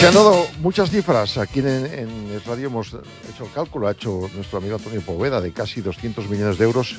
Se han dado muchas cifras. Aquí en Radio hemos hecho el cálculo, ha hecho nuestro amigo Antonio Poveda, de casi 200 millones de euros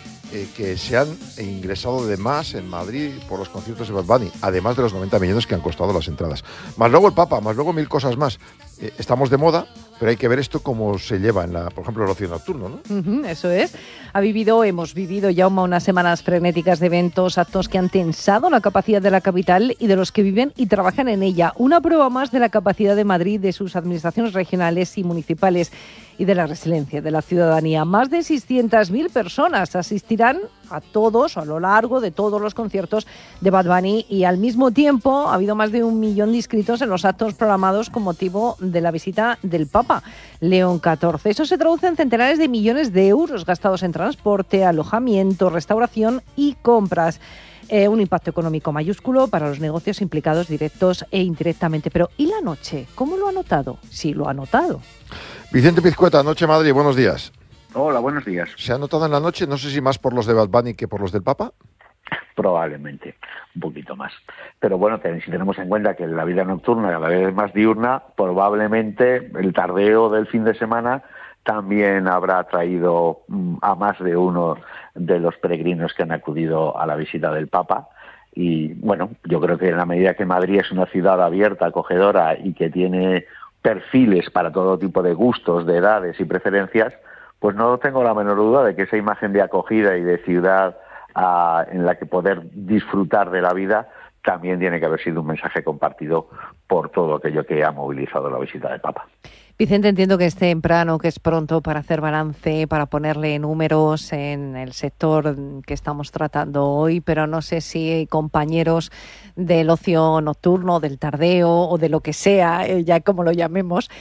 que se han ingresado de más en Madrid por los conciertos de Bad Bunny, además de los 90 millones que han costado las entradas. Más luego el Papa, más luego 1000 cosas más. Estamos de moda, pero hay que ver esto cómo se lleva en por ejemplo, el ocio nocturno, ¿no? Eso es. Hemos vivido ya unas semanas frenéticas de eventos, actos que han tensado la capacidad de la capital y de los que viven y trabajan en ella. Una prueba más de la capacidad de Madrid, de sus administraciones regionales y municipales y de la resiliencia de la ciudadanía. Más de 600.000 personas asistirán a todos, a lo largo de todos los conciertos de Bad Bunny, y al mismo tiempo ha habido más de 1 millón de inscritos en los actos programados con motivo de la visita del Papa León XIV. Eso se traduce en centenares de millones de euros gastados en transporte, alojamiento, restauración y compras. Un impacto económico mayúsculo para los negocios implicados directos e indirectamente. Pero ¿y la noche? ¿Cómo lo ha notado? Sí, lo ha notado. Vicente Pizcueta, Noche Madrid, buenos días. Hola, buenos días. ¿Se ha notado en la noche? No sé si más por los de Bad Bunny que por los del Papa. Probablemente, un poquito más. Pero bueno, si tenemos en cuenta que la vida nocturna cada vez es más diurna, probablemente el tardeo del fin de semana también habrá traído a más de uno de los peregrinos que han acudido a la visita del Papa. Y bueno, yo creo que en la medida que Madrid es una ciudad abierta, acogedora y que tiene perfiles para todo tipo de gustos, de edades y preferencias, pues no tengo la menor duda de que esa imagen de acogida y de ciudad en la que poder disfrutar de la vida también tiene que haber sido un mensaje compartido por todo aquello que ha movilizado la visita del Papa. Vicente, entiendo que es temprano, que es pronto para hacer balance, para ponerle números en el sector que estamos tratando hoy, pero no sé si compañeros del ocio nocturno, del tardeo o de lo que sea, ya como lo llamemos,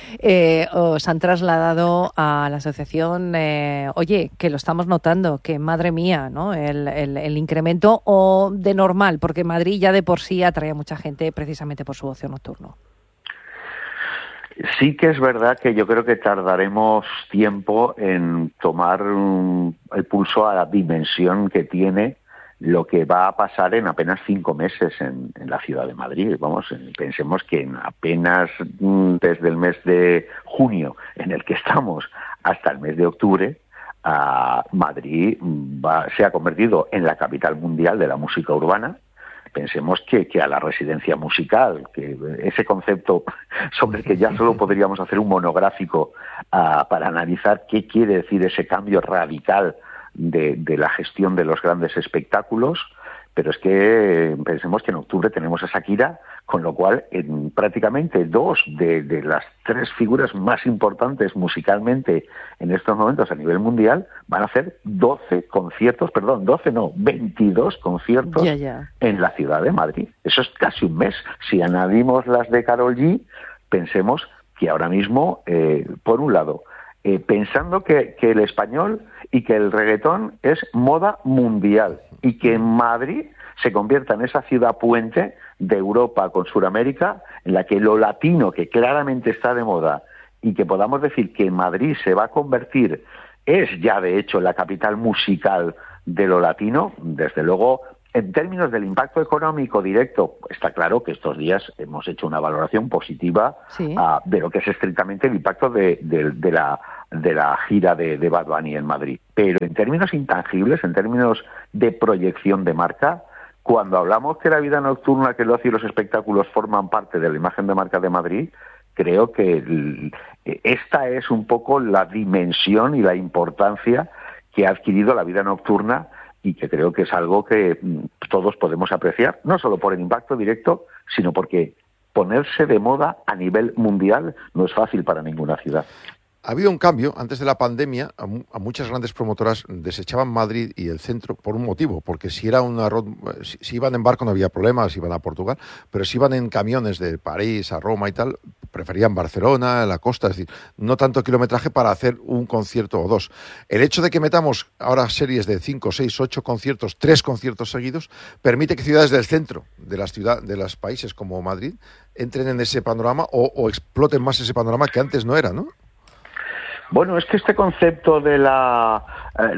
os han trasladado a la asociación, oye, que lo estamos notando, que madre mía, ¿no? El incremento o de normal, porque Madrid ya de por sí atrae a mucha gente precisamente por su ocio nocturno. Sí que es verdad que yo creo que tardaremos tiempo en tomar el pulso a la dimensión que tiene lo que va a pasar en apenas 5 meses en la ciudad de Madrid. Pensemos que en apenas desde el mes de junio en el que estamos hasta el mes de octubre, Madrid se ha convertido en la capital mundial de la música urbana. Pensemos que a la residencia musical, que ese concepto sobre el que ya solo podríamos hacer un monográfico para analizar qué quiere decir ese cambio radical de la gestión de los grandes espectáculos, pero es que pensemos que en octubre tenemos a Shakira, con lo cual en prácticamente 2 de las 3 figuras más importantes musicalmente en estos momentos a nivel mundial van a hacer 22 conciertos en la ciudad de Madrid. Eso es casi un mes. Si añadimos las de Karol G, pensemos que ahora mismo, por un lado, pensando que el español y que el reggaetón es moda mundial y que en Madrid se convierta en esa ciudad puente de Europa con Sudamérica, en la que lo latino, que claramente está de moda, y que podamos decir que Madrid se va a convertir, es ya de hecho la capital musical de lo latino, desde luego, en términos del impacto económico directo, está claro que estos días hemos hecho una valoración positiva de lo que es estrictamente el impacto de la gira de Bad Bunny en Madrid. Pero en términos intangibles, en términos de proyección de marca, cuando hablamos que la vida nocturna, que el ocio y los espectáculos forman parte de la imagen de marca de Madrid, creo que esta es un poco la dimensión y la importancia que ha adquirido la vida nocturna, y que creo que es algo que todos podemos apreciar, no solo por el impacto directo, sino porque ponerse de moda a nivel mundial no es fácil para ninguna ciudad. Ha habido un cambio. Antes de la pandemia, a muchas grandes promotoras desechaban Madrid y el centro por un motivo, porque si iban en barco no había problemas, iban a Portugal, pero si iban en camiones de París a Roma y tal, preferían Barcelona, la costa, es decir, no tanto kilometraje para hacer un concierto o 2. El hecho de que metamos ahora series de 5, 6, 8 conciertos, 3 conciertos seguidos, permite que ciudades del centro de los países como Madrid entren en ese panorama o exploten más ese panorama que antes no era, ¿no? Bueno, es que este concepto de la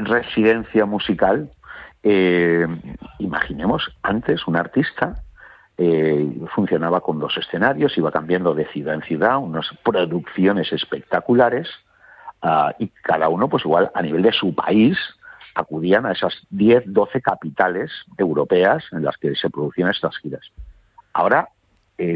residencia musical, imaginemos antes un artista funcionaba con 2 escenarios, iba cambiando de ciudad en ciudad, unas producciones espectaculares, y cada uno, pues igual, a nivel de su país, acudían a esas 10, 12 capitales europeas en las que se producían estas giras. Ahora es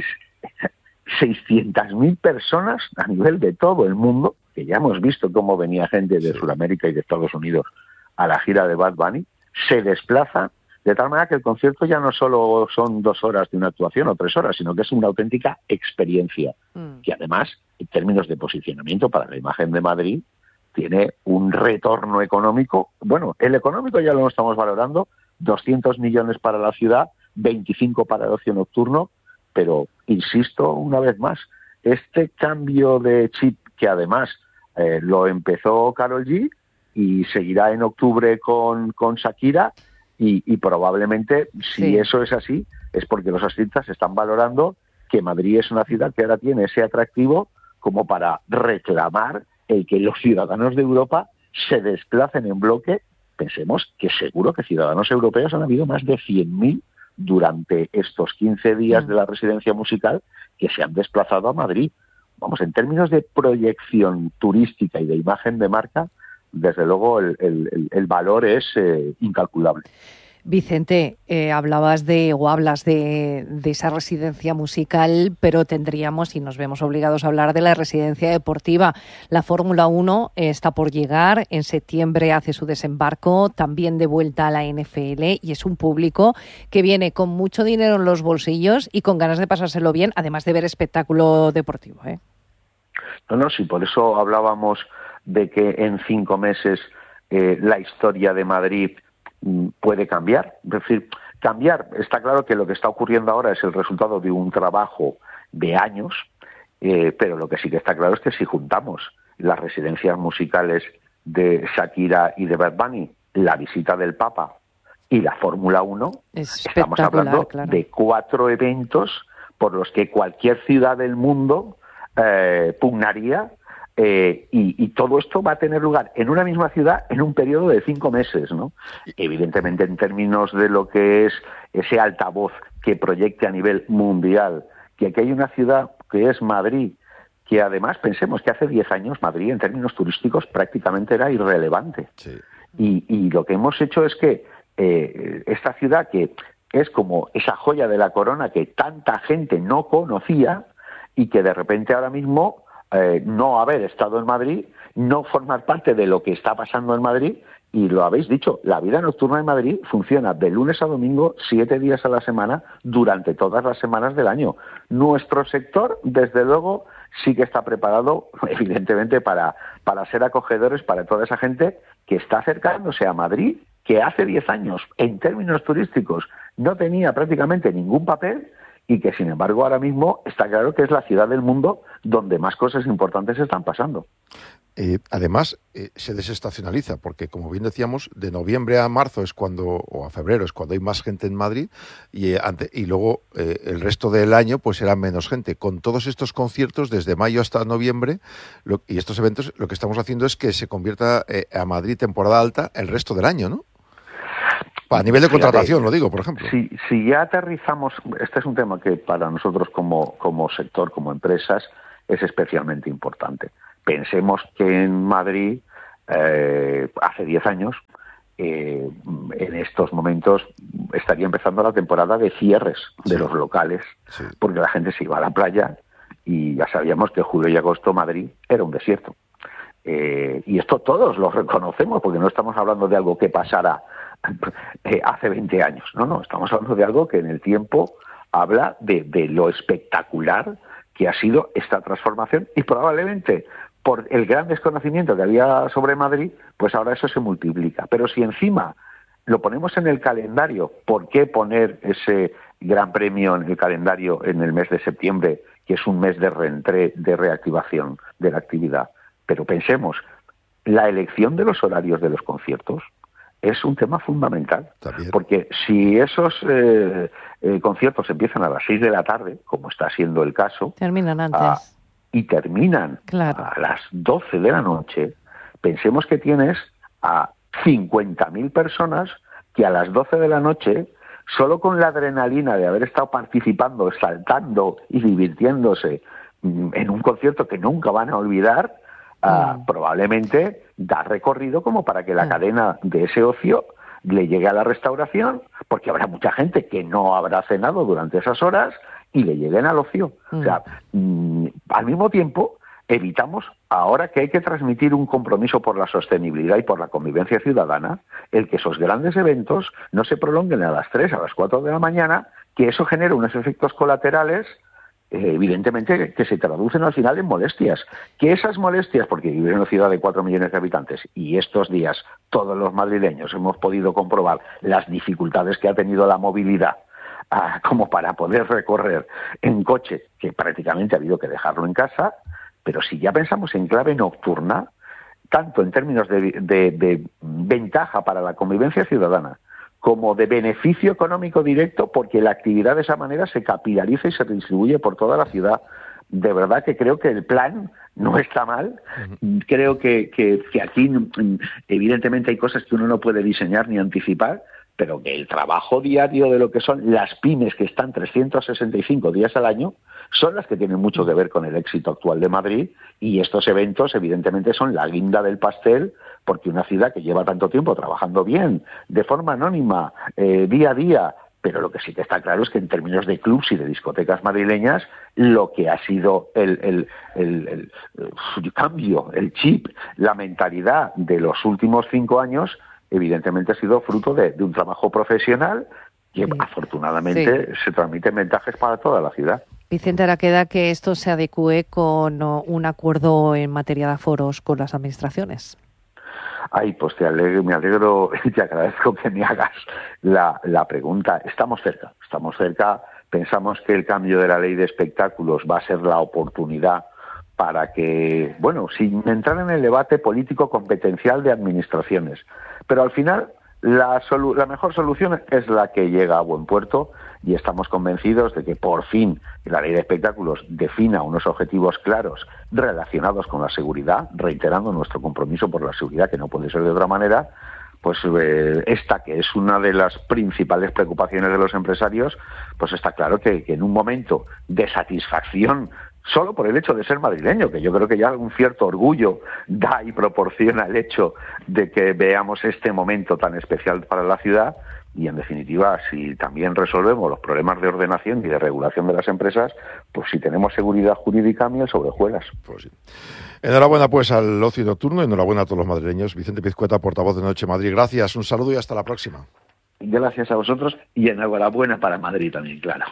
600.000 personas a nivel de todo el mundo, que ya hemos visto cómo venía gente de Sudamérica y de Estados Unidos a la gira de Bad Bunny, se desplaza de tal manera que el concierto ya no solo son 2 horas de una actuación o 3 horas, sino que es una auténtica experiencia, que además, en términos de posicionamiento para la imagen de Madrid, tiene un retorno económico. Bueno, el económico ya lo estamos valorando, 200 millones para la ciudad, 25 para el ocio nocturno, pero insisto una vez más, este cambio de chip que además lo empezó Karol G y seguirá en octubre con Shakira, y probablemente, si eso es así, es porque los artistas están valorando que Madrid es una ciudad que ahora tiene ese atractivo como para reclamar el que los ciudadanos de Europa se desplacen en bloque. Pensemos que seguro que ciudadanos europeos han habido más de 100.000 durante estos 15 días de la residencia musical que se han desplazado a Madrid. Vamos, en términos de proyección turística y de imagen de marca, desde luego el valor es incalculable. Vicente, hablas de esa residencia musical, pero tendríamos, y nos vemos obligados a hablar de la residencia deportiva. La Fórmula 1 está por llegar, en septiembre hace su desembarco, también de vuelta a la NFL, y es un público que viene con mucho dinero en los bolsillos y con ganas de pasárselo bien, además de ver espectáculo deportivo, ¿eh? No, sí, por eso hablábamos de que en 5 meses la historia de Madrid puede cambiar. Es decir, cambiar, está claro que lo que está ocurriendo ahora es el resultado de un trabajo de años, pero lo que sí que está claro es que si juntamos las residencias musicales de Shakira y de Bad Bunny, la visita del Papa y la Fórmula 1, estamos hablando de 4 eventos por los que cualquier ciudad del mundo pugnaría, y todo esto va a tener lugar en una misma ciudad en un periodo de 5 meses, ¿no? Evidentemente, en términos de lo que es ese altavoz que proyecte a nivel mundial, que aquí hay una ciudad que es Madrid, que además pensemos que hace 10 años Madrid en términos turísticos prácticamente era irrelevante. Sí. Y lo que hemos hecho es que esta ciudad, que es como esa joya de la corona que tanta gente no conocía y que de repente ahora mismo no haber estado en Madrid, no formar parte de lo que está pasando en Madrid, y lo habéis dicho, la vida nocturna en Madrid funciona de lunes a domingo, 7 días a la semana, durante todas las semanas del año. Nuestro sector, desde luego, sí que está preparado, evidentemente, para ser acogedores para toda esa gente que está acercándose a Madrid, que hace 10 años, en términos turísticos, no tenía prácticamente ningún papel, y que, sin embargo, ahora mismo está claro que es la ciudad del mundo donde más cosas importantes están pasando. Además, se desestacionaliza, porque, como bien decíamos, de noviembre a marzo o a febrero es cuando hay más gente en Madrid, y luego el resto del año pues será menos gente. Con todos estos conciertos, desde mayo hasta noviembre, y estos eventos, lo que estamos haciendo es que se convierta a Madrid temporada alta el resto del año, ¿no? A nivel de contratación, lo digo, por ejemplo. Si ya aterrizamos, este es un tema que para nosotros como sector, como empresas, es especialmente importante. Pensemos que en Madrid, hace 10 años, en estos momentos estaría empezando la temporada de cierres de los locales, porque la gente se iba a la playa y ya sabíamos que julio y agosto Madrid era un desierto. Y esto todos lo reconocemos, porque no estamos hablando de algo que pasara hace 20 años. No, estamos hablando de algo que en el tiempo habla de lo espectacular que ha sido esta transformación, y probablemente por el gran desconocimiento que había sobre Madrid, pues ahora eso se multiplica. Pero si encima lo ponemos en el calendario, ¿por qué poner ese gran premio en el calendario en el mes de septiembre, que es un mes de reactivación de la actividad? Pero pensemos, la elección de los horarios de los conciertos es un tema fundamental. También. Porque si esos conciertos empiezan a las 6 de la tarde, como está siendo el caso, terminan antes. Y terminan a las 12 de la noche, pensemos que tienes a 50.000 personas que a las 12 de la noche solo con la adrenalina de haber estado participando, saltando y divirtiéndose en un concierto que nunca van a olvidar, probablemente da recorrido como para que la cadena de ese ocio le llegue a la restauración, porque habrá mucha gente que no habrá cenado durante esas horas y le lleguen al ocio. O sea, al mismo tiempo, evitamos, ahora que hay que transmitir un compromiso por la sostenibilidad y por la convivencia ciudadana, el que esos grandes eventos no se prolonguen a las 3, a las 4 de la mañana, que eso genera unos efectos colaterales evidentemente que se traducen al final en molestias. Que esas molestias, porque vivir en una ciudad de 4 millones de habitantes y estos días todos los madrileños hemos podido comprobar las dificultades que ha tenido la movilidad como para poder recorrer en coche, que prácticamente ha habido que dejarlo en casa, pero si ya pensamos en clave nocturna, tanto en términos de ventaja para la convivencia ciudadana como de beneficio económico directo, porque la actividad de esa manera se capilariza y se distribuye por toda la ciudad. De verdad que creo que el plan no está mal. Creo que aquí evidentemente hay cosas que uno no puede diseñar ni anticipar, pero que el trabajo diario de lo que son las pymes, que están 365 días al año, son las que tienen mucho que ver con el éxito actual de Madrid, y estos eventos evidentemente son la guinda del pastel, porque una ciudad que lleva tanto tiempo trabajando bien, de forma anónima, día a día, pero lo que sí que está claro es que en términos de clubs y de discotecas madrileñas, lo que ha sido el cambio, el chip, la mentalidad de los últimos 5 años, evidentemente ha sido fruto de un trabajo profesional que afortunadamente se transmiten ventajas para toda la ciudad. Vicente, ahora queda que esto se adecúe con un acuerdo en materia de aforos con las administraciones. Ay, pues me alegro y te agradezco que me hagas la pregunta. Estamos cerca. Pensamos que el cambio de la ley de espectáculos va a ser la oportunidad para que, bueno, sin entrar en el debate político competencial de administraciones, pero al final la mejor solución es la que llega a buen puerto, y estamos convencidos de que por fin la ley de espectáculos defina unos objetivos claros relacionados con la seguridad, reiterando nuestro compromiso por la seguridad, que no puede ser de otra manera. Pues esta, que es una de las principales preocupaciones de los empresarios, pues está claro que en un momento de satisfacción solo por el hecho de ser madrileño, que yo creo que ya un cierto orgullo da y proporciona el hecho de que veamos este momento tan especial para la ciudad, y en definitiva, si también resolvemos los problemas de ordenación y de regulación de las empresas, pues si tenemos seguridad jurídica, miel sobre hojuelas. Pues sí. Enhorabuena pues al ocio nocturno, enhorabuena a todos los madrileños. Vicente Pizcueta, portavoz de Noche Madrid, gracias, un saludo y hasta la próxima. Gracias a vosotros y enhorabuena para Madrid también, claro.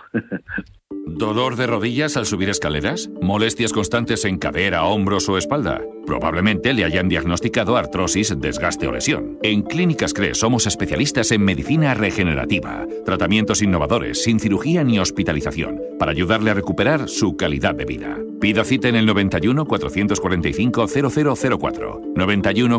¿Dolor de rodillas al subir escaleras? ¿Molestias constantes en cadera, hombros o espalda? Probablemente le hayan diagnosticado artrosis, desgaste o lesión. En Clínicas CRES somos especialistas en medicina regenerativa, tratamientos innovadores, sin cirugía ni hospitalización, para ayudarle a recuperar su calidad de vida. Pida cita en el 91 445 0004, 91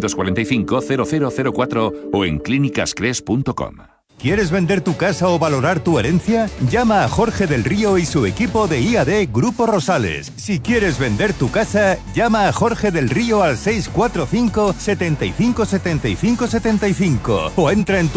445 0004 o en clínicascres.com. ¿Quieres vender tu casa o valorar tu herencia? Llama a Jorge del Río y su equipo de IAD Grupo Rosales. Si quieres vender tu casa, llama a Jorge del Río al 645 75 75 75 o entra en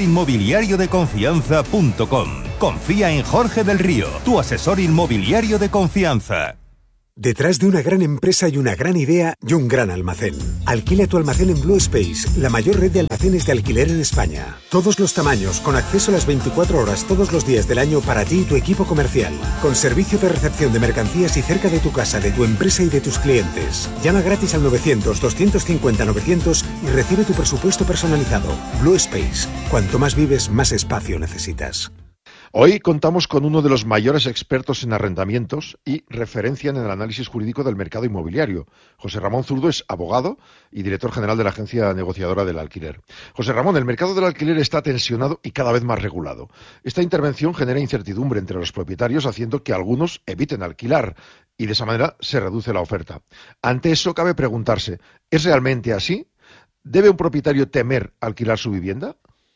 tuasesorinmobiliariodeconfianza.com. Confía en Jorge del Río, tu asesor inmobiliario de confianza. Detrás de una gran empresa y una gran idea y un gran almacén. Alquila tu almacén en Blue Space, la mayor red de almacenes de alquiler en España. Todos los tamaños, con acceso a las 24 horas todos los días del año para ti y tu equipo comercial. Con servicio de recepción de mercancías y cerca de tu casa, de tu empresa y de tus clientes. Llama gratis al 900-250-900 y recibe tu presupuesto personalizado. Blue Space. Cuanto más vives, más espacio necesitas. Hoy contamos con uno de los mayores expertos en arrendamientos y referencia en el análisis jurídico del mercado inmobiliario. José Ramón Zurdo es abogado y director general de la agencia negociadora del alquiler. José Ramón, el mercado del alquiler está tensionado y cada vez más regulado. Esta intervención genera incertidumbre entre los propietarios, haciendo que algunos eviten alquilar y de esa manera se reduce la oferta. Ante eso cabe preguntarse, ¿es realmente así? ¿Debe un propietario temer alquilar su vivienda?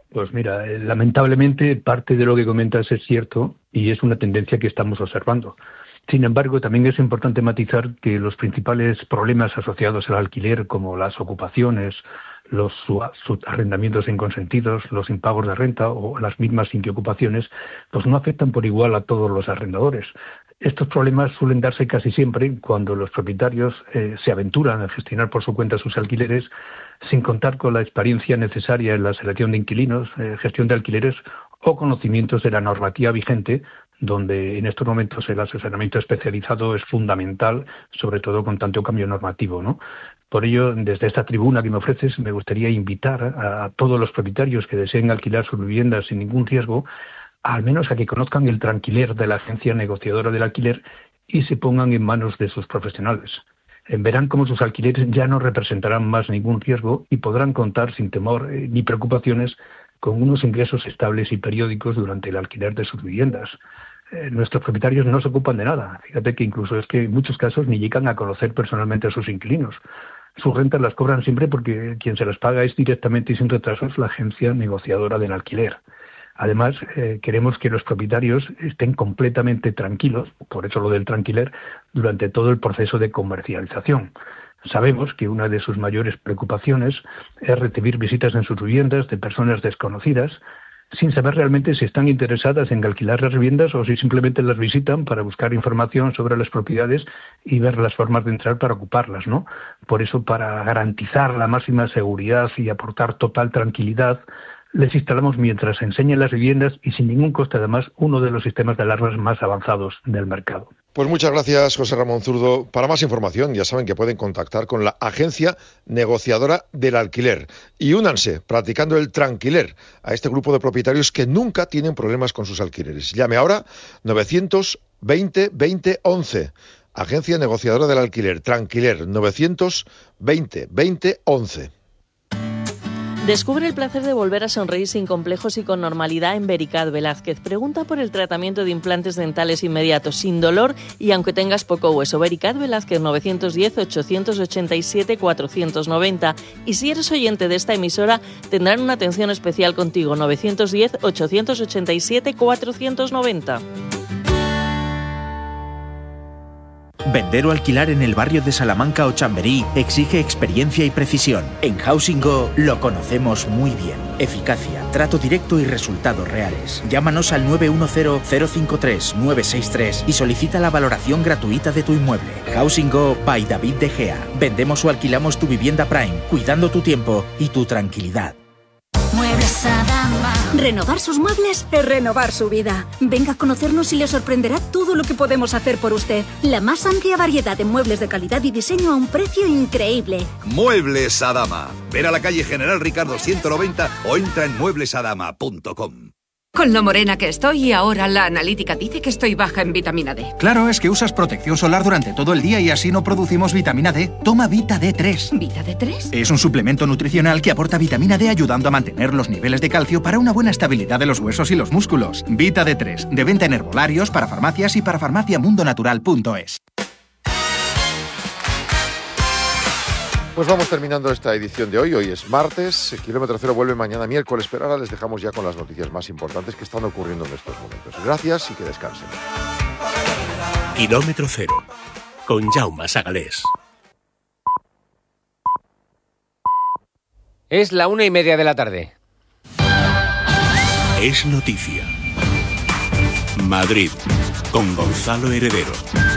Pues mira, lamentablemente parte de lo que comentas es cierto y es una tendencia que estamos observando. Sin embargo, también es importante matizar que los principales problemas asociados al alquiler, como las ocupaciones, los arrendamientos inconsentidos, los impagos de renta o las mismas inquiocupaciones, pues no afectan por igual a todos los arrendadores. Estos problemas suelen darse casi siempre cuando los propietarios se aventuran a gestionar por su cuenta sus alquileres sin contar con la experiencia necesaria en la selección de inquilinos, gestión de alquileres o conocimientos de la normativa vigente, donde en estos momentos el asesoramiento especializado es fundamental, sobre todo con tanto cambio normativo, ¿no? Por ello, desde esta tribuna que me ofreces, me gustaría invitar a todos los propietarios que deseen alquilar sus viviendas sin ningún riesgo, al menos a que conozcan el tranquiler de la agencia negociadora del alquiler y se pongan en manos de sus profesionales. Verán cómo sus alquileres ya no representarán más ningún riesgo y podrán contar sin temor ni preocupaciones con unos ingresos estables y periódicos durante el alquiler de sus viviendas. Nuestros propietarios no se ocupan de nada. Fíjate que incluso es que en muchos casos ni llegan a conocer personalmente a sus inquilinos. Sus rentas las cobran siempre porque quien se las paga es directamente y sin retrasos la agencia negociadora del alquiler. Además, queremos que los propietarios estén completamente tranquilos, por eso lo del tranquiler, durante todo el proceso de comercialización. Sabemos que una de sus mayores preocupaciones es recibir visitas en sus viviendas de personas desconocidas, sin saber realmente si están interesadas en alquilar las viviendas o si simplemente las visitan para buscar información sobre las propiedades y ver las formas de entrar para ocuparlas, ¿no? Por eso, para garantizar la máxima seguridad y aportar total tranquilidad, les instalamos mientras enseñan las viviendas y sin ningún coste además uno de los sistemas de alarmas más avanzados del mercado. Pues muchas gracias, José Ramón Zurdo. Para más información ya saben que pueden contactar con la agencia negociadora del alquiler y únanse practicando el tranquiler a este grupo de propietarios que nunca tienen problemas con sus alquileres. Llame ahora 920 20 11. Agencia negociadora del alquiler, Tranquiler, 920 20 11. Descubre el placer de volver a sonreír sin complejos y con normalidad en Vericat Velázquez. Pregunta por el tratamiento de implantes dentales inmediatos, sin dolor y aunque tengas poco hueso. Vericat Velázquez, 910-887-490. Y si eres oyente de esta emisora, tendrán una atención especial contigo, 910-887-490. Vender o alquilar en el barrio de Salamanca o Chamberí exige experiencia y precisión. En Housing Go lo conocemos muy bien. Eficacia, trato directo y resultados reales. Llámanos al 910-053-963 y solicita la valoración gratuita de tu inmueble. Housing Go by David De Gea. Vendemos o alquilamos tu vivienda Prime, cuidando tu tiempo y tu tranquilidad. Muebles Adama. Renovar sus muebles es renovar su vida. Venga a conocernos y le sorprenderá todo lo que podemos hacer por usted. La más amplia variedad de muebles de calidad y diseño a un precio increíble. Muebles Adama. Ven a la calle General Ricardo 190 o entra en mueblesadama.com. Con lo morena que estoy y ahora la analítica dice que estoy baja en vitamina D. Claro, es que usas protección solar durante todo el día y así no producimos vitamina D. Toma Vita D3. ¿Vita D3? Es un suplemento nutricional que aporta vitamina D ayudando a mantener los niveles de calcio para una buena estabilidad de los huesos y los músculos. Vita D3, de venta en herbolarios, para farmacias y para farmaciamundonatural.es. Pues vamos terminando esta edición de hoy. Hoy es martes, Kilómetro Cero vuelve mañana miércoles, pero ahora les dejamos ya con las noticias más importantes que están ocurriendo en estos momentos. Gracias y que descansen. Kilómetro Cero, con Jaume Sagalés. Es la 1:30 de la tarde. Es noticia. Madrid, con Gonzalo Heredero.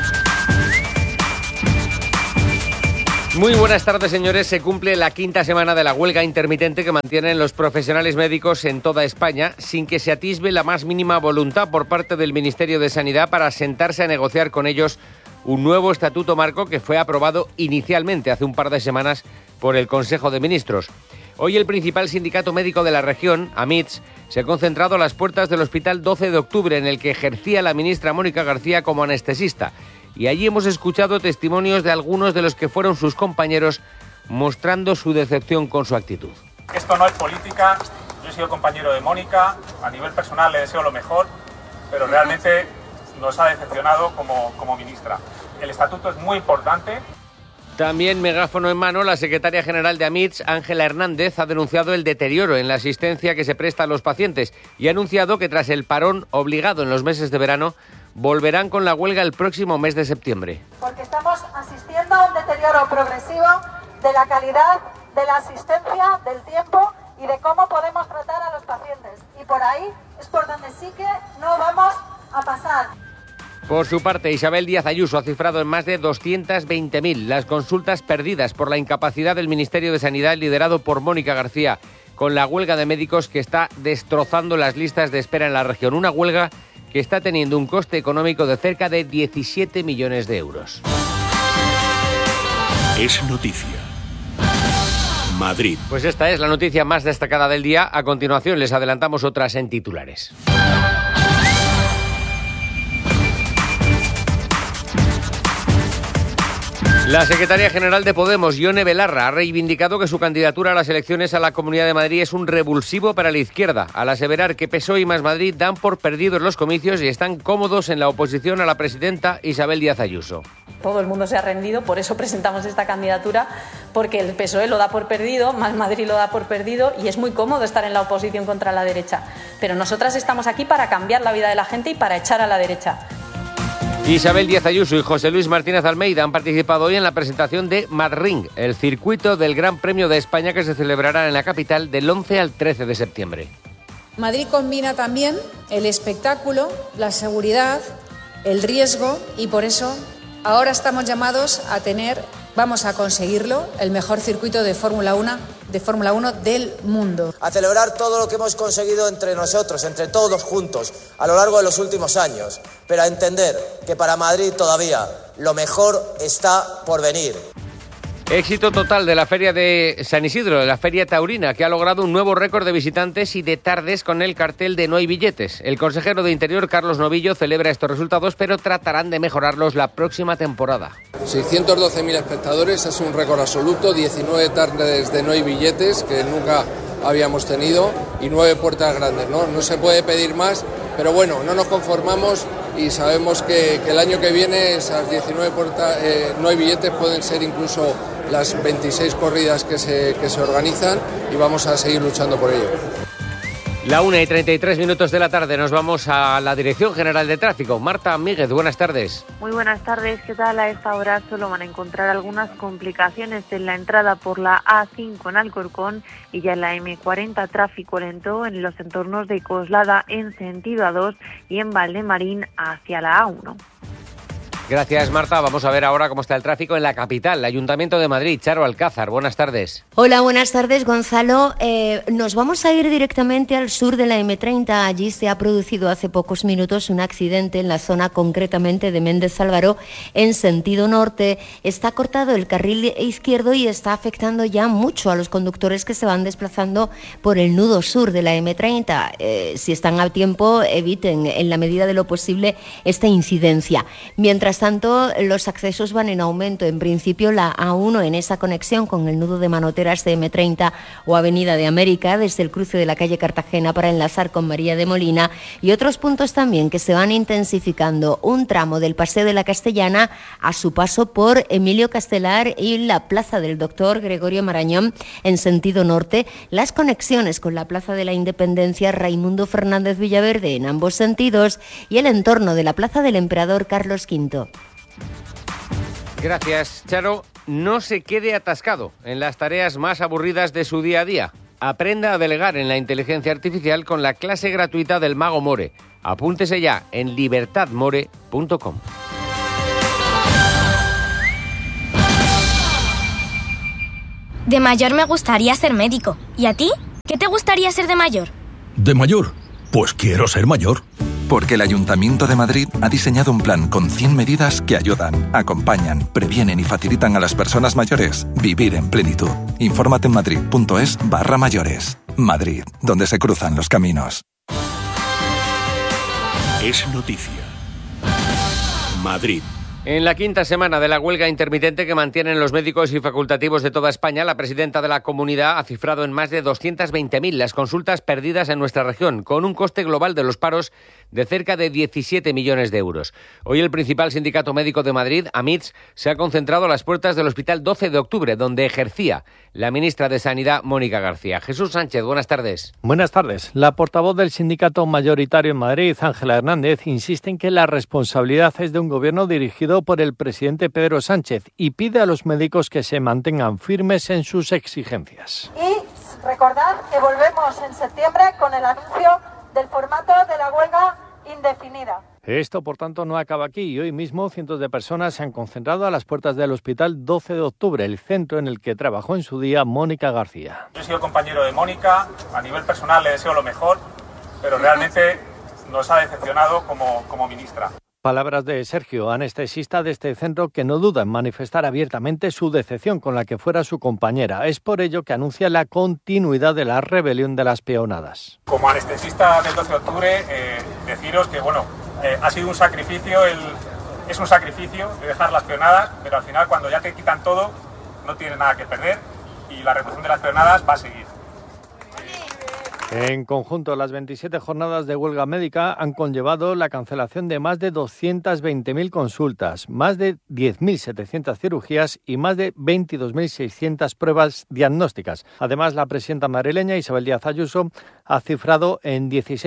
Muy buenas tardes, señores. Se cumple la 5ª semana de la huelga intermitente que mantienen los profesionales médicos en toda España, sin que se atisbe la más mínima voluntad por parte del Ministerio de Sanidad para sentarse a negociar con ellos un nuevo estatuto marco que fue aprobado inicialmente hace un par de semanas por el Consejo de Ministros. Hoy el principal sindicato médico de la región, AMITS, se ha concentrado a las puertas del Hospital 12 de Octubre, en el que ejercía la ministra Mónica García como anestesista. Y allí hemos escuchado testimonios de algunos de los que fueron sus compañeros mostrando su decepción con su actitud. Esto no es política, yo he sido compañero de Mónica, a nivel personal le deseo lo mejor, pero realmente nos ha decepcionado como ministra. El estatuto es muy importante. También megáfono en mano, la secretaria general de AMITS, Ángela Hernández, ha denunciado el deterioro en la asistencia que se presta a los pacientes y ha anunciado que tras el parón obligado en los meses de verano, volverán con la huelga el próximo mes de septiembre. Porque estamos asistiendo a un deterioro progresivo de la calidad de la asistencia, del tiempo y de cómo podemos tratar a los pacientes. Y por ahí es por donde sí que no vamos a pasar. Por su parte, Isabel Díaz Ayuso ha cifrado en más de 220.000 las consultas perdidas por la incapacidad del Ministerio de Sanidad liderado por Mónica García, con la huelga de médicos que está destrozando las listas de espera en la región. Una huelga que está teniendo un coste económico de cerca de 17 millones de euros. Es noticia. Madrid. Pues esta es la noticia más destacada del día. A continuación les adelantamos otras en titulares. La secretaria general de Podemos, Ione Belarra, ha reivindicado que su candidatura a las elecciones a la Comunidad de Madrid es un revulsivo para la izquierda, al aseverar que PSOE y Más Madrid dan por perdidos los comicios y están cómodos en la oposición a la presidenta Isabel Díaz Ayuso. Todo el mundo se ha rendido, por eso presentamos esta candidatura, porque el PSOE lo da por perdido, Más Madrid lo da por perdido y es muy cómodo estar en la oposición contra la derecha. Pero nosotras estamos aquí para cambiar la vida de la gente y para echar a la derecha. Isabel Díaz Ayuso y José Luis Martínez Almeida han participado hoy en la presentación de Madring, el circuito del Gran Premio de España que se celebrará en la capital del 11 al 13 de septiembre. Madrid combina también el espectáculo, la seguridad, el riesgo y por eso ahora estamos llamados a vamos a conseguirlo, el mejor circuito de Fórmula 1 del mundo. A celebrar todo lo que hemos conseguido entre nosotros, entre todos juntos, a lo largo de los últimos años, pero a entender que para Madrid todavía lo mejor está por venir. Éxito total de la Feria de San Isidro, de la Feria Taurina, que ha logrado un nuevo récord de visitantes y de tardes con el cartel de No hay billetes. El consejero de Interior, Carlos Novillo, celebra estos resultados, pero tratarán de mejorarlos la próxima temporada. 612.000 espectadores, es un récord absoluto, 19 tardes de No hay billetes, que nunca habíamos tenido, y 9 puertas grandes, ¿no? No se puede pedir más, pero bueno, no nos conformamos y sabemos que el año que viene esas 19 puertas, No hay billetes pueden ser incluso las 26 corridas que se organizan y vamos a seguir luchando por ello. La 1:33 de la tarde, nos vamos a la Dirección General de Tráfico. Marta Míguez, buenas tardes. Muy buenas tardes, ¿qué tal? A esta hora solo van a encontrar algunas complicaciones en la entrada por la A5 en Alcorcón y ya en la M40 tráfico lento en los entornos de Coslada en sentido A2 y en Valdemarín hacia la A1. Gracias, Marta. Vamos a ver ahora cómo está el tráfico en la capital, el Ayuntamiento de Madrid. Charo Alcázar, buenas tardes. Hola, buenas tardes, Gonzalo. Nos vamos a ir directamente al sur de la M30. Allí se ha producido hace pocos minutos un accidente en la zona concretamente de Méndez Álvaro en sentido norte. Está cortado el carril izquierdo y está afectando ya mucho a los conductores que se van desplazando por el nudo sur de la M30. Si están a tiempo, eviten en la medida de lo posible esta incidencia. Mientras tanto, los accesos van en aumento. En principio, la A1 en esa conexión con el nudo de Manoteras de M30 o Avenida de América, desde el cruce de la calle Cartagena para enlazar con María de Molina, y otros puntos también que se van intensificando. Un tramo del Paseo de la Castellana a su paso por Emilio Castelar y la Plaza del Doctor Gregorio Marañón en sentido norte. Las conexiones con la Plaza de la Independencia Raimundo Fernández Villaverde en ambos sentidos y el entorno de la Plaza del Emperador Carlos V. Gracias, Charo. No se quede atascado en las tareas más aburridas de su día a día. Aprenda a delegar en la inteligencia artificial con la clase gratuita del Mago More. Apúntese ya en libertadmore.com. De mayor me gustaría ser médico. ¿Y a ti? ¿Qué te gustaría ser de mayor? ¿De mayor? Pues quiero ser mayor. Porque el Ayuntamiento de Madrid ha diseñado un plan con 100 medidas que ayudan, acompañan, previenen y facilitan a las personas mayores vivir en plenitud. Infórmate en madrid.es/mayores. Madrid, donde se cruzan los caminos. Es noticia. Madrid. En la quinta semana de la huelga intermitente que mantienen los médicos y facultativos de toda España, la presidenta de la comunidad ha cifrado en más de 220.000 las consultas perdidas en nuestra región, con un coste global de los paros de cerca de 17 millones de euros. Hoy el principal sindicato médico de Madrid, AMITS, se ha concentrado a las puertas del Hospital 12 de Octubre, donde ejercía la ministra de Sanidad, Mónica García. Jesús Sánchez, buenas tardes. Buenas tardes. La portavoz del sindicato mayoritario en Madrid, Ángela Hernández, insiste en que la responsabilidad es de un gobierno dirigido por el presidente Pedro Sánchez y pide a los médicos que se mantengan firmes en sus exigencias. Y recordad que volvemos en septiembre con el anuncio del formato de la huelga indefinida. Esto, por tanto, no acaba aquí y hoy mismo cientos de personas se han concentrado a las puertas del Hospital 12 de Octubre, el centro en el que trabajó en su día Mónica García. Yo he sido compañero de Mónica, a nivel personal le deseo lo mejor, pero realmente nos ha decepcionado como ministra. Palabras de Sergio, anestesista de este centro, que no duda en manifestar abiertamente su decepción con la que fuera su compañera. Es por ello que anuncia la continuidad de la rebelión de las peonadas. Como anestesista del 12 de octubre, deciros que ha sido un sacrificio, es un sacrificio de dejar las peonadas, pero al final cuando ya te quitan todo, no tienes nada que perder y la represión de las peonadas va a seguir. En conjunto, las 27 jornadas de huelga médica han conllevado la cancelación de más de 220.000 consultas, más de 10.700 cirugías y más de 22.600 pruebas diagnósticas. Además, la presidenta madrileña Isabel Díaz Ayuso ha cifrado en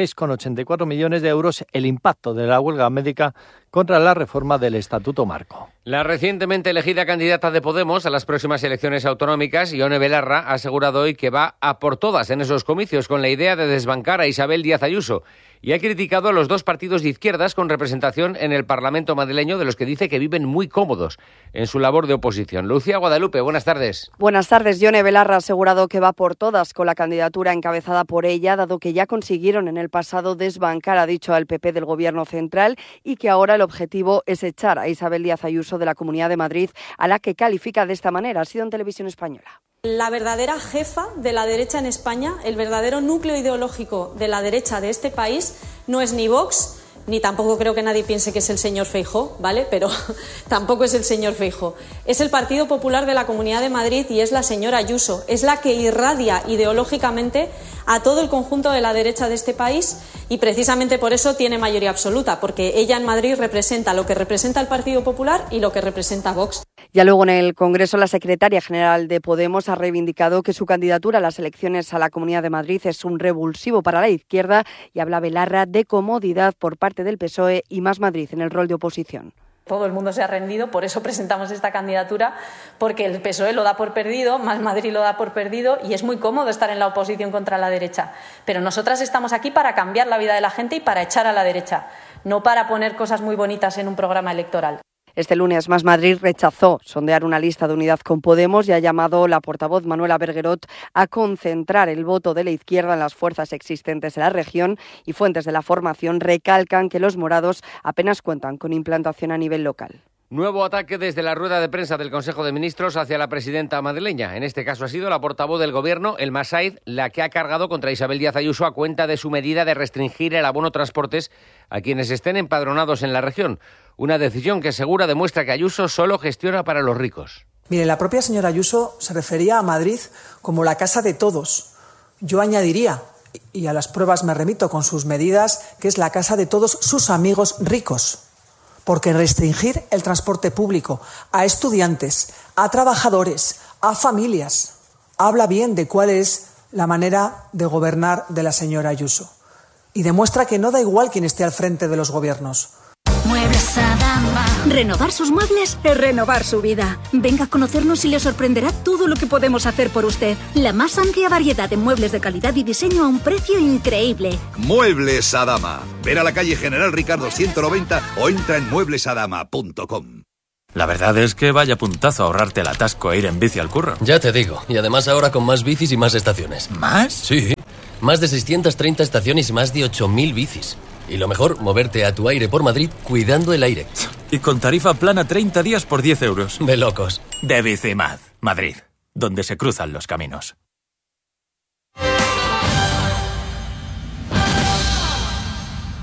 16,84 millones de euros el impacto de la huelga médica contra la reforma del Estatuto Marco. La recientemente elegida candidata de Podemos a las próximas elecciones autonómicas, Ione Belarra, ha asegurado hoy que va a por todas en esos comicios con la idea de desbancar a Isabel Díaz Ayuso y ha criticado a los dos partidos de izquierdas con representación en el Parlamento madrileño, de los que dice que viven muy cómodos en su labor de oposición. Lucía Guadalupe, buenas tardes. Buenas tardes. Ione Belarra ha asegurado que va por todas con la candidatura encabezada por ella, dado que ya consiguieron en el pasado desbancar, ha dicho, al PP del Gobierno central y que ahora el objetivo es echar a Isabel Díaz Ayuso de la Comunidad de Madrid, a la que califica de esta manera. Ha sido en Televisión Española. La verdadera jefa de la derecha en España, el verdadero núcleo ideológico de la derecha de este país, no es ni Vox, ni tampoco creo que nadie piense que es el señor Feijóo, ¿vale? Pero tampoco es el señor Feijóo. Es el Partido Popular de la Comunidad de Madrid y es la señora Ayuso. Es la que irradia ideológicamente a todo el conjunto de la derecha de este país y precisamente por eso tiene mayoría absoluta, porque ella en Madrid representa lo que representa el Partido Popular y lo que representa Vox. Ya luego en el Congreso, la secretaria general de Podemos ha reivindicado que su candidatura a las elecciones a la Comunidad de Madrid es un revulsivo para la izquierda y habla Belarra de comodidad por parte del PSOE y Más Madrid en el rol de oposición. Todo el mundo se ha rendido, por eso presentamos esta candidatura, porque el PSOE lo da por perdido, Más Madrid lo da por perdido y es muy cómodo estar en la oposición contra la derecha. Pero nosotras estamos aquí para cambiar la vida de la gente y para echar a la derecha, no para poner cosas muy bonitas en un programa electoral. Este lunes Más Madrid rechazó sondear una lista de unidad con Podemos y ha llamado la portavoz Manuela Berguerot a concentrar el voto de la izquierda en las fuerzas existentes en la región y fuentes de la formación recalcan que los morados apenas cuentan con implantación a nivel local. Nuevo ataque desde la rueda de prensa del Consejo de Ministros hacia la presidenta madrileña. En este caso ha sido la portavoz del Gobierno, Elma Said, la que ha cargado contra Isabel Díaz Ayuso a cuenta de su medida de restringir el abono transportes a quienes estén empadronados en la región. Una decisión que asegura demuestra que Ayuso solo gestiona para los ricos. Mire, la propia señora Ayuso se refería a Madrid como la casa de todos. Yo añadiría, y a las pruebas me remito con sus medidas, que es la casa de todos sus amigos ricos. Porque restringir el transporte público a estudiantes, a trabajadores, a familias, habla bien de cuál es la manera de gobernar de la señora Ayuso. Y demuestra que no da igual quién esté al frente de los gobiernos. Muebles Adama. Renovar sus muebles es renovar su vida. Venga a conocernos y le sorprenderá todo lo que podemos hacer por usted. La más amplia variedad de muebles de calidad y diseño a un precio increíble. Muebles Adama. Ven a la calle General Ricardo 190 o entra en mueblesadama.com. La verdad es que vaya puntazo ahorrarte el atasco e ir en bici al curro. Ya te digo, y además ahora con más bicis y más estaciones. ¿Más? Sí, más de 630 estaciones y más de 8.000 bicis. Y lo mejor, moverte a tu aire por Madrid cuidando el aire. Y con tarifa plana 30 días por 10 euros. De locos. De Bicimad, Madrid, donde se cruzan los caminos.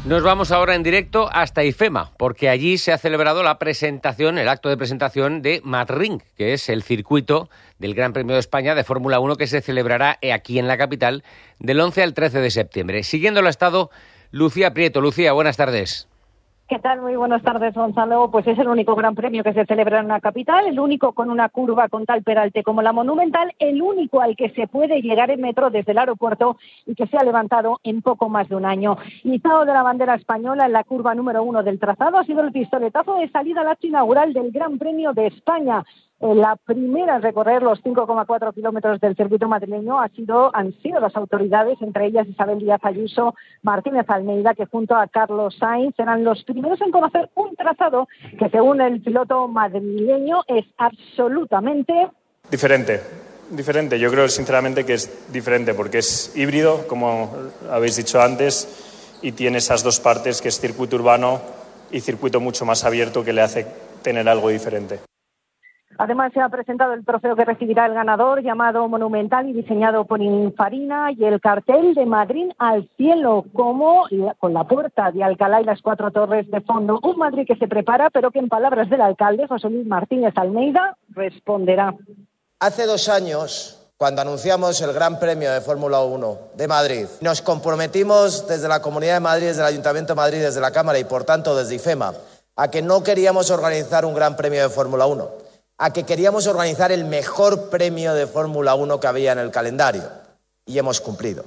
Nos vamos ahora en directo hasta IFEMA, porque allí se ha celebrado el acto de presentación de Madrid, que es el circuito del Gran Premio de España de Fórmula 1 que se celebrará aquí en la capital del 11 al 13 de septiembre. Siguiéndolo ha estado Lucía Prieto. Lucía, buenas tardes. ¿Qué tal? Muy buenas tardes, Gonzalo. Pues es el único gran premio que se celebra en una capital, el único con una curva con tal peralte como la Monumental, el único al que se puede llegar en metro desde el aeropuerto y que se ha levantado en poco más de un año. Izado de la bandera española en la curva número 1 del trazado ha sido el pistoletazo de salida al acto inaugural del Gran Premio de España. La primera en recorrer los 5,4 kilómetros del circuito madrileño han sido las autoridades, entre ellas Isabel Díaz Ayuso, Martínez Almeida, que junto a Carlos Sainz eran los primeros en conocer un trazado que, según el piloto madrileño, es absolutamente diferente. Yo creo sinceramente que es diferente porque es híbrido, como habéis dicho antes, y tiene esas dos partes, que es circuito urbano y circuito mucho más abierto, que le hace tener algo diferente. Además, se ha presentado el trofeo que recibirá el ganador, llamado Monumental y diseñado por Infarina, y el cartel de Madrid al cielo, con la puerta de Alcalá y las 4 torres de fondo. Un Madrid que se prepara, pero que, en palabras del alcalde, José Luis Martínez Almeida, responderá. Hace 2 años, cuando anunciamos el Gran Premio de Fórmula 1 de Madrid, nos comprometimos desde la Comunidad de Madrid, desde el Ayuntamiento de Madrid, desde la Cámara y, por tanto, desde IFEMA, a que no queríamos organizar un Gran Premio de Fórmula 1. A que queríamos organizar el mejor premio de Fórmula 1 que había en el calendario. Y hemos cumplido.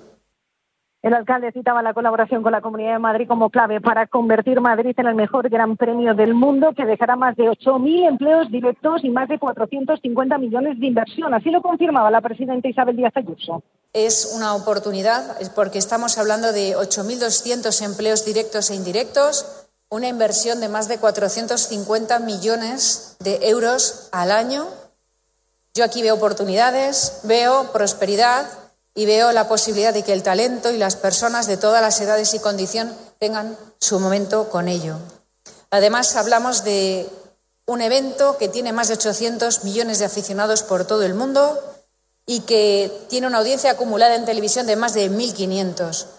El alcalde citaba la colaboración con la Comunidad de Madrid como clave para convertir Madrid en el mejor Gran Premio del mundo, que dejará más de 8.000 empleos directos y más de 450 millones de inversión. Así lo confirmaba la presidenta Isabel Díaz Ayuso. Es una oportunidad, porque estamos hablando de 8.200 empleos directos e indirectos, una inversión de más de 450 millones de euros al año. Yo aquí veo oportunidades, veo prosperidad y veo la posibilidad de que el talento y las personas de todas las edades y condición tengan su momento con ello. Además, hablamos de un evento que tiene más de 800 millones de aficionados por todo el mundo y que tiene una audiencia acumulada en televisión de más de 1.500.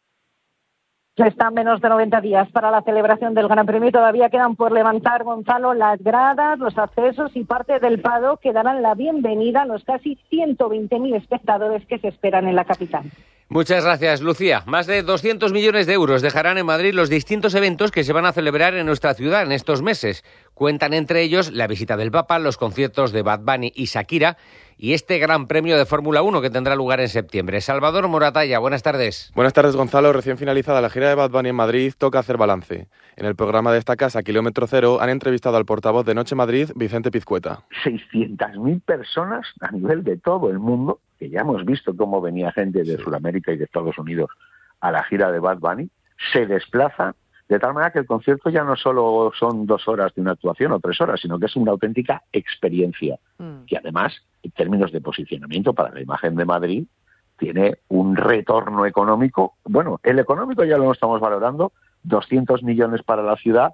Están menos de 90 días para la celebración del Gran Premio y todavía quedan por levantar, Gonzalo, las gradas, los accesos y parte del paddock que darán la bienvenida a los casi 120.000 espectadores que se esperan en la capital. Muchas gracias, Lucía. Más de 200 millones de euros dejarán en Madrid los distintos eventos que se van a celebrar en nuestra ciudad en estos meses. Cuentan entre ellos la visita del Papa, los conciertos de Bad Bunny y Shakira y este Gran Premio de Fórmula 1 que tendrá lugar en septiembre. Salvador Moratalla, buenas tardes. Buenas tardes, Gonzalo. Recién finalizada la gira de Bad Bunny en Madrid, toca hacer balance. En el programa de esta casa, Kilómetro Cero, han entrevistado al portavoz de Noche Madrid, Vicente Pizcueta. 600.000 personas a nivel de todo el mundo, que ya hemos visto cómo venía gente de Sudamérica y de Estados Unidos a la gira de Bad Bunny, se desplaza de tal manera que el concierto ya no solo son 2 horas de una actuación o 3 horas, sino que es una auténtica experiencia, que además, en términos de posicionamiento para la imagen de Madrid, tiene un retorno económico. Bueno, el económico ya lo estamos valorando, 200 millones para la ciudad,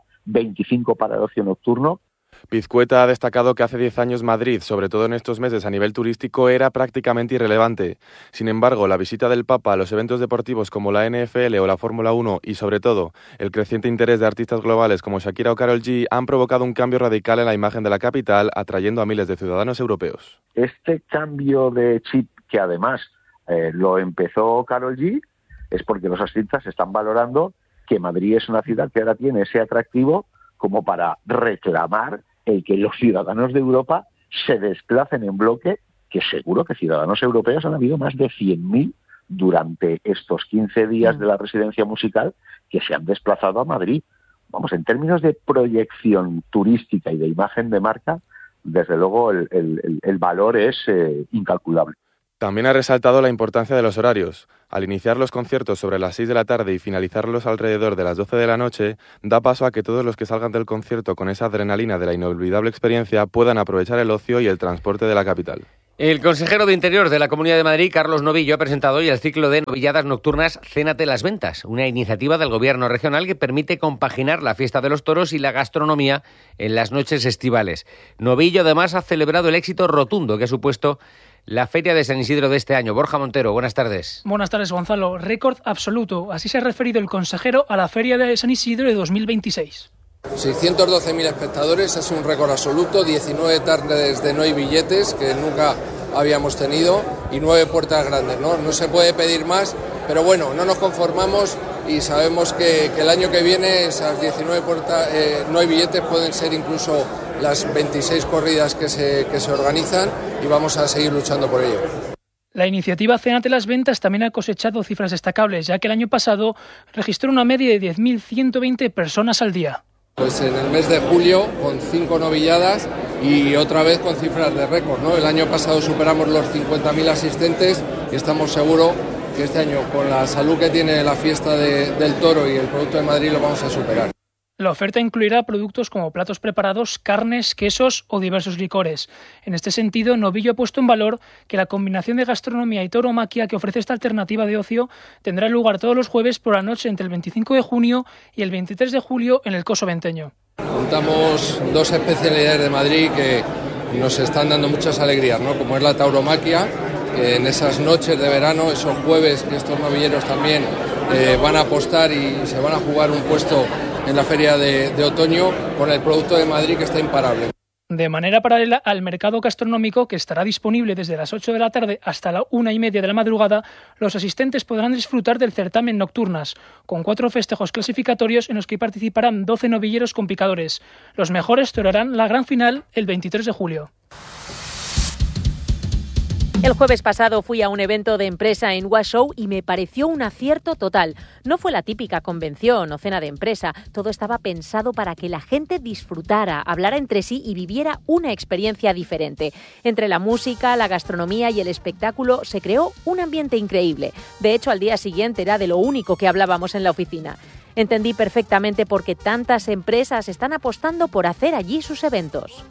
25 para el ocio nocturno. Pizcueta ha destacado que hace 10 años Madrid, sobre todo en estos meses a nivel turístico, era prácticamente irrelevante. Sin embargo, la visita del Papa, los eventos deportivos como la NFL o la Fórmula 1 y, sobre todo, el creciente interés de artistas globales como Shakira o Karol G han provocado un cambio radical en la imagen de la capital, atrayendo a miles de ciudadanos europeos. Este cambio de chip, que además lo empezó Karol G, es porque los artistas están valorando que Madrid es una ciudad que ahora tiene ese atractivo como para reclamar el que los ciudadanos de Europa se desplacen en bloque, que seguro que ciudadanos europeos han habido más de 100.000 durante estos 15 días de la residencia musical que se han desplazado a Madrid. Vamos, en términos de proyección turística y de imagen de marca, desde luego el valor es incalculable. También ha resaltado la importancia de los horarios. Al iniciar los conciertos sobre las 6 de la tarde y finalizarlos alrededor de las 12 de la noche, da paso a que todos los que salgan del concierto con esa adrenalina de la inolvidable experiencia puedan aprovechar el ocio y el transporte de la capital. El consejero de Interior de la Comunidad de Madrid, Carlos Novillo, ha presentado hoy el ciclo de novilladas nocturnas Cénate las Ventas, una iniciativa del Gobierno regional que permite compaginar la fiesta de los toros y la gastronomía en las noches estivales. Novillo además ha celebrado el éxito rotundo que ha supuesto la Feria de San Isidro de este año. Borja Montero, buenas tardes. Buenas tardes, Gonzalo. Récord absoluto. Así se ha referido el consejero a la Feria de San Isidro de 2026. 612.000 espectadores, es un récord absoluto, 19 tardes de no hay billetes que nunca habíamos tenido y 9 puertas grandes, ¿no? No se puede pedir más, pero bueno, no nos conformamos y sabemos que el año que viene esas 19 puertas, no hay billetes, pueden ser incluso las 26 corridas que se organizan y vamos a seguir luchando por ello. La iniciativa Cénate las Ventas también ha cosechado cifras destacables, ya que el año pasado registró una media de 10.120 personas al día. Pues en el mes de julio con 5 novilladas y otra vez con cifras de récord, ¿no? El año pasado superamos los 50.000 asistentes y estamos seguros que este año, con la salud que tiene la fiesta del toro y el Producto de Madrid, lo vamos a superar. La oferta incluirá productos como platos preparados, carnes, quesos o diversos licores. En este sentido, Novillo ha puesto en valor que la combinación de gastronomía y tauromaquia que ofrece esta alternativa de ocio tendrá lugar todos los jueves por la noche entre el 25 de junio y el 23 de julio en el Coso Venteño. Juntamos dos especialidades de Madrid que nos están dando muchas alegrías, ¿no? Como es la tauromaquia, que en esas noches de verano, esos jueves que estos novilleros también van a apostar y se van a jugar un puesto en la feria de otoño con el Producto de Madrid, que está imparable. De manera paralela al mercado gastronómico, que estará disponible desde las 8 de la tarde hasta la 1:30 de la madrugada, los asistentes podrán disfrutar del certamen Nocturnas, con 4 festejos clasificatorios en los que participarán 12 novilleros con picadores. Los mejores torearán la gran final el 23 de julio. El jueves pasado fui a un evento de empresa en Washoe y me pareció un acierto total. No fue la típica convención o cena de empresa, todo estaba pensado para que la gente disfrutara, hablara entre sí y viviera una experiencia diferente. Entre la música, la gastronomía y el espectáculo se creó un ambiente increíble. De hecho, al día siguiente era de lo único que hablábamos en la oficina. Entendí perfectamente por qué tantas empresas están apostando por hacer allí sus eventos.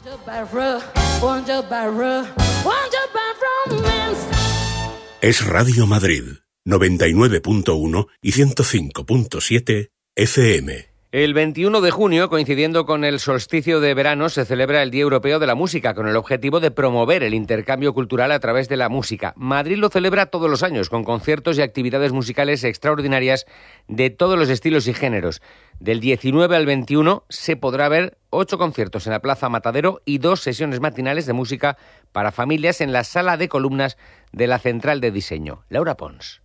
Es Radio Madrid, 99.1 y 105.7 FM. El 21 de junio, coincidiendo con el solsticio de verano, se celebra el Día Europeo de la Música, con el objetivo de promover el intercambio cultural a través de la música. Madrid lo celebra todos los años, con conciertos y actividades musicales extraordinarias de todos los estilos y géneros. Del 19 al 21 se podrá ver 8 conciertos en la Plaza Matadero y 2 sesiones matinales de música para familias en la Sala de Columnas de la Central de Diseño. Laura Pons.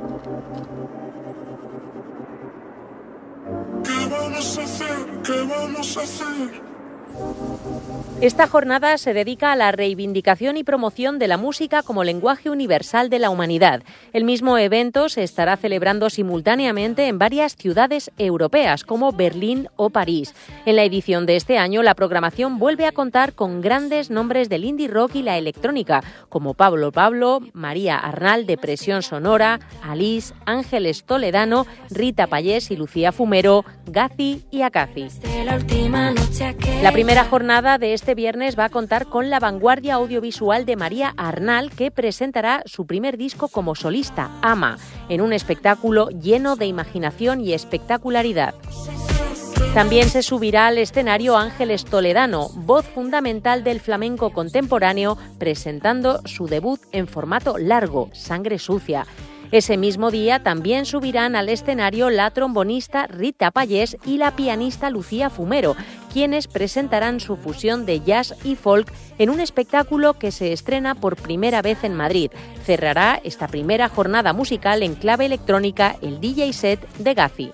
¿Qué vamos a hacer? Esta jornada se dedica a la reivindicación y promoción de la música como lenguaje universal de la humanidad. El mismo evento se estará celebrando simultáneamente en varias ciudades europeas como Berlín o París. En la edición de este año, la programación vuelve a contar con grandes nombres del indie rock y la electrónica, como Pablo Pablo, María Arnal de Presión Sonora, Alice, Ángeles Toledano, Rita Payés y Lucía Fumero, Gazi y Akazi. La primera jornada de este viernes va a contar con la vanguardia audiovisual de María Arnal, que presentará su primer disco como solista, Ama, en un espectáculo lleno de imaginación y espectacularidad. También se subirá al escenario Ángeles Toledano, voz fundamental del flamenco contemporáneo, presentando su debut en formato largo, Sangre Sucia. Ese mismo día también subirán al escenario la trombonista Rita Payés y la pianista Lucía Fumero, quienes presentarán su fusión de jazz y folk en un espectáculo que se estrena por primera vez en Madrid. Cerrará esta primera jornada musical en clave electrónica el DJ set de Gazi.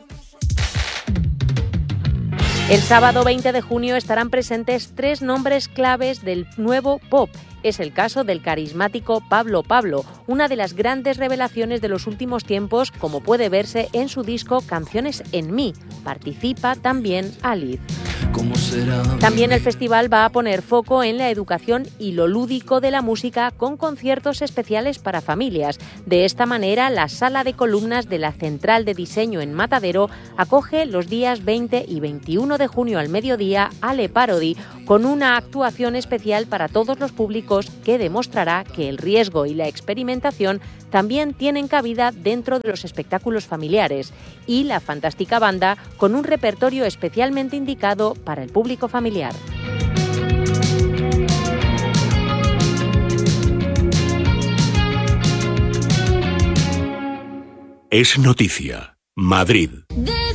El sábado 20 de junio estarán presentes 3 nombres claves del nuevo pop. Es el caso del carismático Pablo Pablo, una de las grandes revelaciones de los últimos tiempos, como puede verse en su disco Canciones en mí. Participa también Alice. También el festival va a poner foco en la educación y lo lúdico de la música, con conciertos especiales para familias. De esta manera, la Sala de Columnas de la Central de Diseño en Matadero acoge los días 20 y 21 de junio al mediodía Ale Parody, con una actuación especial para todos los públicos que demostrará que el riesgo y la experimentación también tienen cabida dentro de los espectáculos familiares, y la fantástica banda con un repertorio especialmente indicado para el público familiar. Es noticia. Madrid.